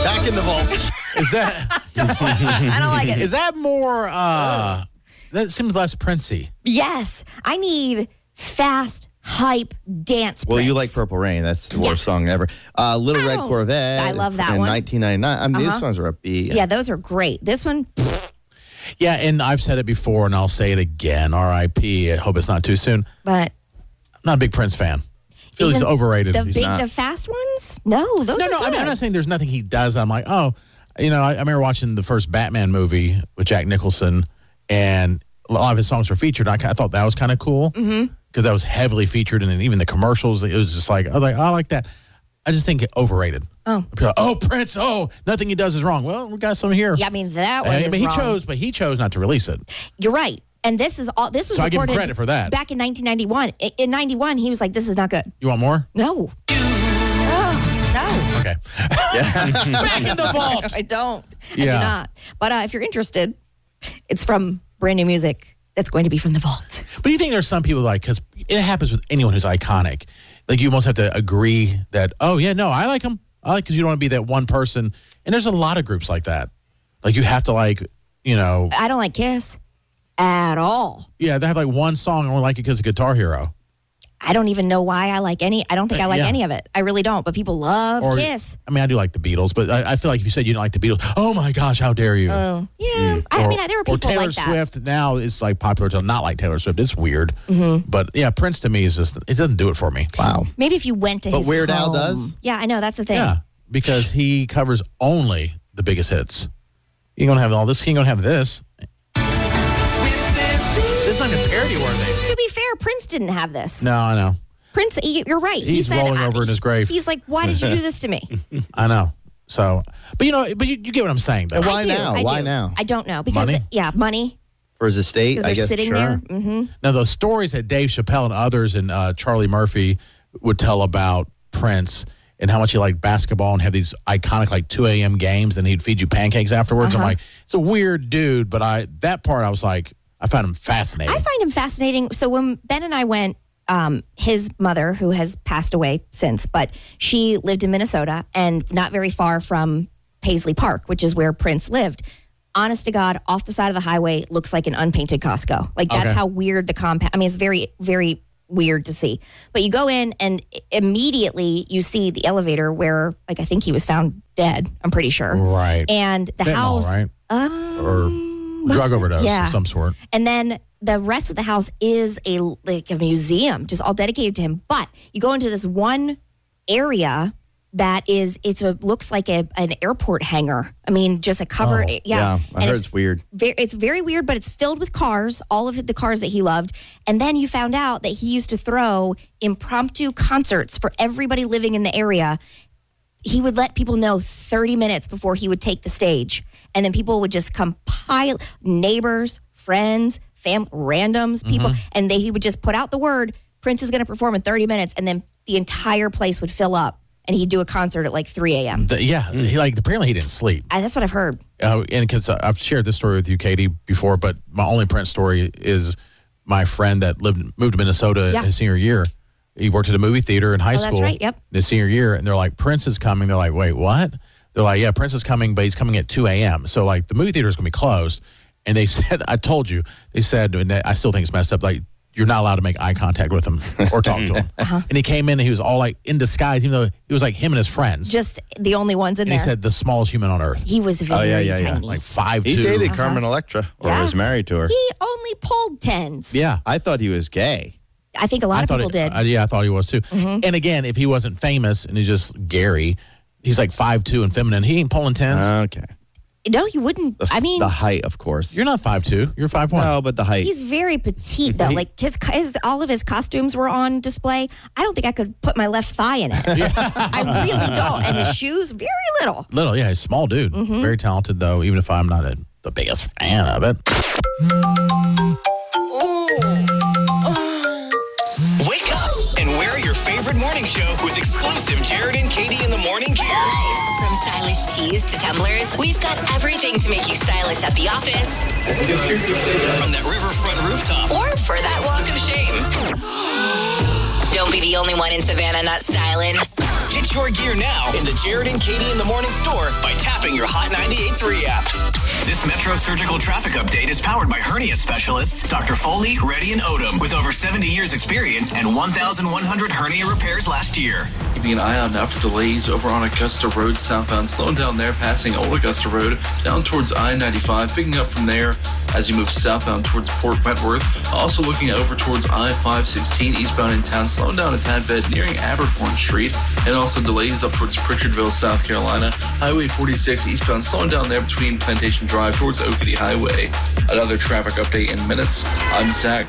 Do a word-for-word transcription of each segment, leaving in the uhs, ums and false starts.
Back in the vault. Is that? I don't like it. Is that more? Uh, that seems less Princey. Yes. I need fast, hype dance. Well, Prince. you like Purple Rain. That's the Yeah. worst song ever. Uh, Little I Red don't- Corvette. I love that in one. nineteen ninety-nine. I mean, Uh-huh. these songs are upbeat. Yeah, those are great. This one, Yeah, and I've said it before, and I'll say it again. R I P I hope it's not too soon. but I'm not a big Prince fan. I feel he's even overrated. The He's big, not. the fast ones? No, those No, are no, good. I mean, I'm not saying there's nothing he does. I'm like, oh, you know, I, I remember watching the first Batman movie with Jack Nicholson, and a lot of his songs were featured. I, I thought that was kind of cool because mm-hmm. that was heavily featured, and then even the commercials, it was just like, I was like, I like that. I just think it overrated. Oh. People are like, oh, Prince, oh, nothing he does is wrong. Well, we got some here. Yeah, I mean that one And- is but he wrong. chose, but he chose not to release it. You're right. And this is all. This was So I give him recorded credit for that. back in nineteen ninety-one. I- In ninety-one, he was like, "This is not good." You want more? No. Oh, Okay. Back in the no. vault. I don't. I Yeah. do not. But uh, if you're interested, it's from brand new music that's going to be from the vault. But do you think there's some people like, because it happens with anyone who's iconic, like you almost have to agree that, oh, yeah, no, I like them. I like because you don't want to be that one person. And there's a lot of groups like that. Like you have to like, you know, I don't like Kiss at all. yeah, they have like one song. I only like it because of Guitar Hero. I don't even know why I like any. I don't think I like Yeah. any of it. I really don't. But people love Or, Kiss. I mean, I do like the Beatles, but I, I feel like if you said you didn't like the Beatles, oh my gosh, how dare you? Oh, yeah. I or, mean, there are people or Taylor like that. Swift. Now it's like popular to not like Taylor Swift. It's weird. Mm-hmm. But yeah, Prince to me is just, it doesn't do it for me. Wow. Maybe if you went to But his Weird Al home. does? Yeah, I know. That's the thing. Yeah, because he covers only the biggest hits. You ain't gonna have all this. He ain't gonna have this. This is not even parody worthy. To be fair, Prince didn't have this. No, I know. Prince, he- you're right. he He's said, rolling I- over in his grave. He's like, why did you do this to me? I know. So, but you know, but you, you get what I'm saying. Though. And why I do, now? I Why do. now? I don't know. Because, Money? yeah, money. For his estate, Because I they're guess. sitting sure. there. Mm-hmm. Now, those stories that Dave Chappelle and others and uh, Charlie Murphy would tell about Prince and how much he liked basketball and have these iconic like two a.m. games, and he'd feed you pancakes afterwards. Uh-huh. I'm like, it's a weird dude, but I that part I was like, I found him fascinating. I find him fascinating. So when Ben and I went, um, his mother, who has passed away since, but she lived in Minnesota and not very far from Paisley Park, which is where Prince lived. Honest to God, off the side of the highway, looks like an unpainted Costco. Like that's Okay. how weird the compound. I mean, it's very, very weird to see. But you go in and immediately you see the elevator where, like, I think he was found dead. I'm pretty sure. right. And the Fentanyl, house, right? um, Or was drug it? overdose Yeah. of some sort. And then the rest of the house is a like a museum, just all dedicated to him. But you go into this one area that is it's a looks like a an airport hangar. I mean, just a cover. Oh, yeah, Yeah, I And heard it's weird. Very, it's very weird, but it's filled with cars, all of the cars that he loved. And then you found out that he used to throw impromptu concerts for everybody living in the area. He would let people know thirty minutes before he would take the stage. And then people would just compile, neighbors, friends, fam, randoms, people. Mm-hmm. And they, he would just put out the word, Prince is going to perform in thirty minutes. And then the entire place would fill up. And he'd do a concert at like three a.m. The- yeah, he, like apparently he didn't sleep. I, that's what I've heard. Uh, and because I've shared this story with you, Katie, before, but my only Prince story is my friend that lived moved to Minnesota Yeah. in his senior year. He worked at a movie theater in high Oh, school. that's right, yep. In his senior year, and they're like, Prince is coming. They're like, wait, what? They're like, yeah, Prince is coming, but he's coming at two a.m. So like the movie theater is going to be closed. And they said, I told you, they said, and I still think it's messed up, like, you're not allowed to make eye contact with him or talk to him. Uh-huh. And he came in and he was all like in disguise, even though he was like him and his friends. Just the only ones in and there. he said the smallest human on earth, he was very Oh, yeah, yeah, yeah. tiny. like five He two. dated Carmen Electra or Yeah. was married to her. He only pulled tens. Yeah. I thought he was gay. I think a lot I of thought people it- did. uh, yeah, I thought he was too. Mm-hmm. And again, if he wasn't famous and he's just Gary, he's like five two and feminine. He ain't pulling tens. Okay. no, you wouldn't. The, I mean, the height, of course. You're not five two. You're five one. No, but the height. he's very petite though. Like his, his, all of his costumes were on display. I don't think I could put my left thigh in it. I really don't. And his shoes, very little. Little, yeah, he's a small dude. Mm-hmm. Very talented though, even if I'm not a, the biggest fan of it. Wake up and wear your favorite morning show with exclusive Jared and Katie in the morning gear. From stylish tees to tumblers, we've got everything to make you stylish at the office From that riverfront rooftop. or for that walk of shame. Don't be the only one in Savannah not styling. Get Get your gear now in the Jared and Katie in the Morning store by tapping your Hot ninety-eight point three app. This Metro Surgical Traffic Update is powered by hernia specialists Doctor Foley, Reddy, and Odom with over seventy years experience and one thousand one hundred hernia repairs last year. Keeping an eye out now for delays over on Augusta Road southbound, slowing down there, passing Old Augusta Road down towards I ninety-five, picking up from there as you move southbound towards Port Wentworth. Also looking over towards I five sixteen eastbound in town, slowing down a tad bit nearing Abercorn Street, and also delays up towards Pritchardville, South Carolina. Highway forty-six eastbound, slowing down there between Plantation Drive towards Oakity Highway. Another traffic update in minutes. I'm Zach.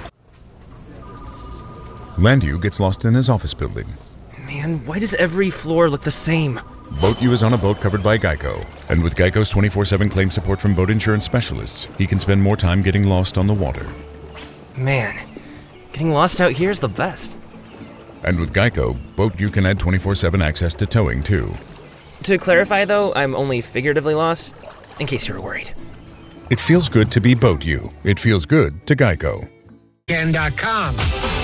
Landu gets lost in his office building. Man, why does every floor look the same? BoatU is on a boat covered by Geico. And with Geico's twenty-four seven claim support from boat insurance specialists, he can spend more time getting lost on the water. Man, getting lost out here is the best. And with Geico, BoatU can add twenty-four seven access to towing, too. To clarify, though, I'm only figuratively lost, in case you were worried. It feels good to be BoatU. It feels good to Geico. Can dot com.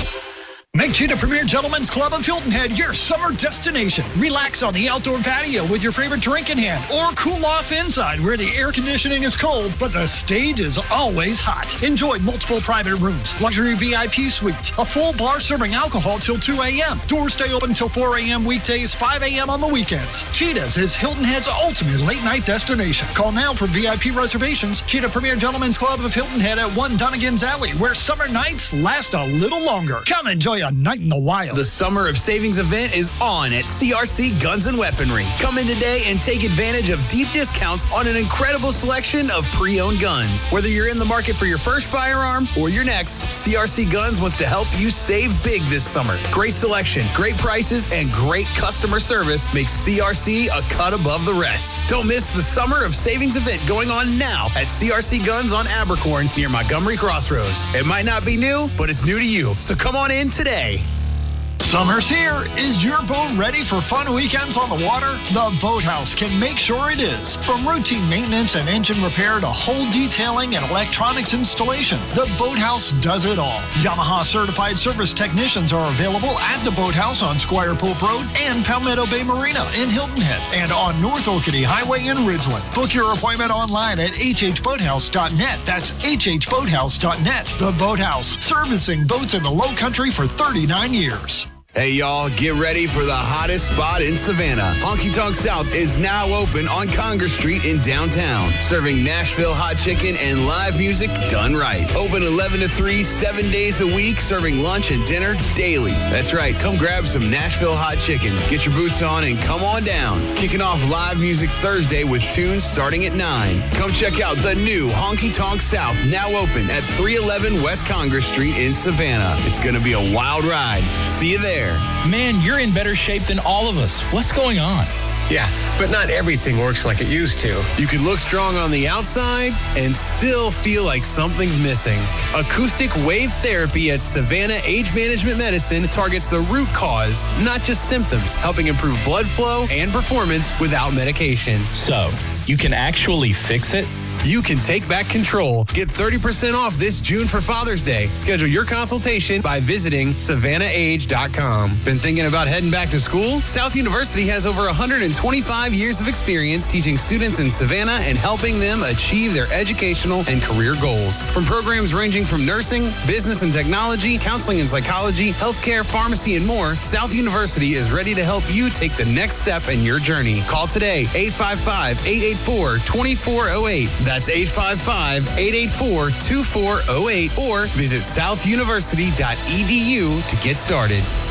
Make Cheetah Premier Gentlemen's Club of Hilton Head your summer destination. Relax on the outdoor patio with your favorite drink in hand, or cool off inside where the air conditioning is cold, but the stage is always hot. Enjoy multiple private rooms, luxury V I P suites, a full bar serving alcohol till two a.m. Doors stay open till four a.m. weekdays, five a.m. on the weekends. Cheetah's is Hilton Head's ultimate late night destination. Call now for V I P reservations. Cheetah Premier Gentlemen's Club of Hilton Head at one Dunnigan's Alley, where summer nights last a little longer. Come enjoy a night in the wild. The Summer of Savings event is on at C R C Guns and Weaponry. Come in today and take advantage of deep discounts on an incredible selection of pre-owned guns. Whether you're in the market for your first firearm or your next, C R C Guns wants to help you save big this summer. Great selection, great prices, and great customer service makes C R C a cut above the rest. Don't miss the Summer of Savings event going on now at C R C Guns on Abercorn near Montgomery Crossroads. It might not be new, but it's new to you. So come on in today. Summer's here. Is your boat ready for fun weekends on the water? The Boathouse can make sure it is. From routine maintenance and engine repair to hull detailing and electronics installation, the Boathouse does it all. Yamaha certified service technicians are available at the Boathouse on Squire Pope Road and Palmetto Bay Marina in Hilton Head and on North Oakity Highway in Ridgeland. Book your appointment online at h h boathouse dot net. That's h h boathouse dot net. The Boathouse, servicing boats in the Low Country for thirty-nine years. Hey, y'all, get ready for the hottest spot in Savannah. Honky Tonk South is now open on Congress Street in downtown, serving Nashville hot chicken and live music done right. Open eleven to three, seven days a week, serving lunch and dinner daily. That's right, come grab some Nashville hot chicken. Get your boots on and come on down. Kicking off live music Thursday with tunes starting at nine. Come check out the new Honky Tonk South, now open at three eleven West Congress Street in Savannah. It's going to be a wild ride. See you there. Man, you're in better shape than all of us. What's going on? Yeah, but not everything works like it used to. You can look strong on the outside and still feel like something's missing. Acoustic wave therapy at Savannah Age Management Medicine targets the root cause, not just symptoms, helping improve blood flow and performance without medication. So, you can actually fix it? You can take back control. Get thirty percent off this June for Father's Day. Schedule your consultation by visiting savannah age dot com. Been thinking about heading back to school? South University has over one hundred twenty-five years of experience teaching students in Savannah and helping them achieve their educational and career goals. From programs ranging from nursing, business and technology, counseling and psychology, healthcare, pharmacy, and more, South University is ready to help you take the next step in your journey. Call today, eight five five, eight eight four, two four zero eight. That's eight five five, eight eight four, two four zero eight or visit south university dot e d u to get started.